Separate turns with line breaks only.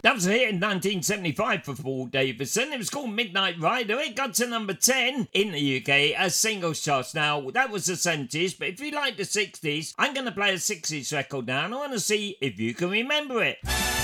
That was a hit in 1975 for Paul Davison. It was called Midnight Rider. It got to number 10 in the UK as singles charts. Now, that was the 70s, but if you like the 60s, I'm going to play a 60s record now, and I want to see if you can remember it.